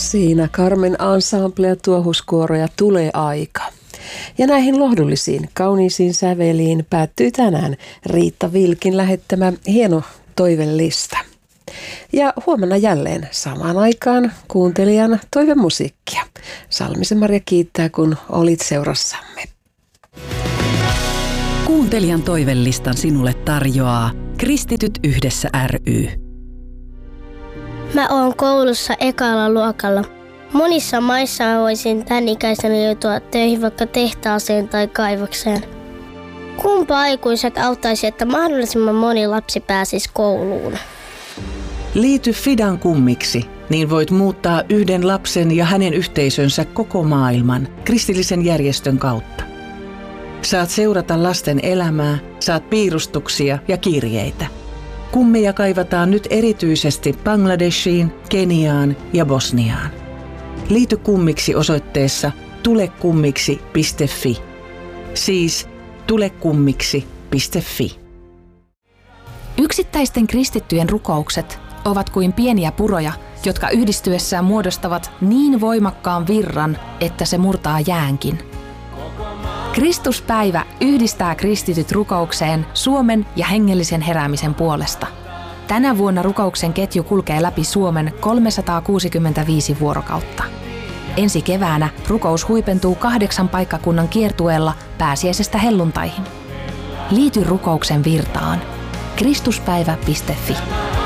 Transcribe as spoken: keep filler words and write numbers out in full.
Siinä Carmen Ensemble ja tuohuskuoroja Tulee aika. Ja näihin lohdullisiin, kauniisiin säveliin päättyy tänään Riitta Vilkin lähettämä hieno toivelista. Ja huomenna jälleen samaan aikaan kuuntelijan toivemusiikkia. Salmisen Maria kiittää, kun olit seurassamme. Kuuntelijan toivelistan sinulle tarjoaa Kristityt yhdessä ry. Mä oon koulussa ekalla luokalla. Monissa maissa mä voisin tän ikäisenä joutua töihin vaikka tehtaaseen tai kaivokseen. Kumpa aikuiset auttaisi, että mahdollisimman moni lapsi pääsisi kouluun? Liity Fidan kummiksi, niin voit muuttaa yhden lapsen ja hänen yhteisönsä koko maailman kristillisen järjestön kautta. Saat seurata lasten elämää, saat piirustuksia ja kirjeitä. Kummeja kaivataan nyt erityisesti Bangladeshiin, Keniaan ja Bosniaan. Liity kummiksi osoitteessa tulekummiksi piste fi. Siis tulekummiksi piste fi. Yksittäisten kristittyjen rukoukset ovat kuin pieniä puroja, jotka yhdistyessään muodostavat niin voimakkaan virran, että se murtaa jäänkin. Kristuspäivä yhdistää kristityt rukoukseen Suomen ja hengellisen heräämisen puolesta. Tänä vuonna rukouksen ketju kulkee läpi Suomen kolmesataakuusikymmentäviisi vuorokautta. Ensi keväänä rukous huipentuu kahdeksan paikkakunnan kiertueella pääsiäisestä helluntaihin. Liity rukouksen virtaan. kristuspäivä piste fi.